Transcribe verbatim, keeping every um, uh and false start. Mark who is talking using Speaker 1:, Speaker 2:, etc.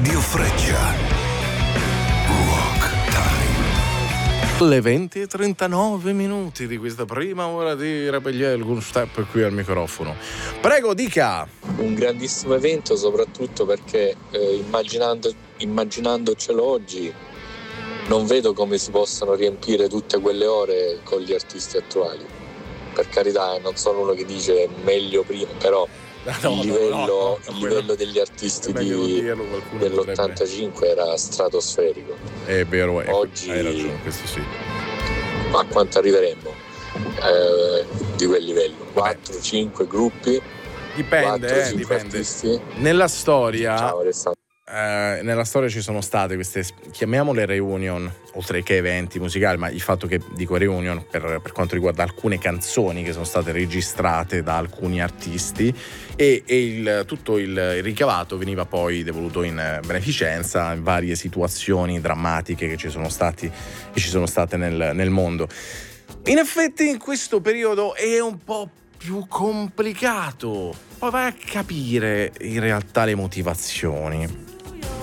Speaker 1: Radio Freccia. Rock Time.
Speaker 2: Le venti e trentanove minuti di questa prima ora di Raphael Gunstep qui al microfono. Prego, dica.
Speaker 3: Un grandissimo evento, soprattutto perché eh, immaginando, immaginandocelo oggi non vedo come si possano riempire tutte quelle ore con gli artisti attuali. Per carità, non sono uno che dice meglio prima, però no, il livello, no, no, no, il livello degli artisti di, dell'ottantacinque potrebbe... era stratosferico.
Speaker 2: È vero, è,
Speaker 3: oggi
Speaker 2: hai ragione, questo sì.
Speaker 3: A quanto arriveremo eh, di quel livello? quattro cinque gruppi?
Speaker 2: Dipende, quattro, eh, dipende. Artisti? Nella storia...
Speaker 3: Ciao Alessandro.
Speaker 2: Eh, nella storia ci sono state queste, chiamiamole reunion, oltre che eventi musicali, ma il fatto che dico reunion per, per quanto riguarda alcune canzoni che sono state registrate da alcuni artisti e, e il, tutto il, il ricavato veniva poi devoluto in beneficenza in varie situazioni drammatiche che ci sono stati che ci sono state nel, nel mondo. In effetti in questo periodo è un po' più complicato, poi vai a capire in realtà le motivazioni.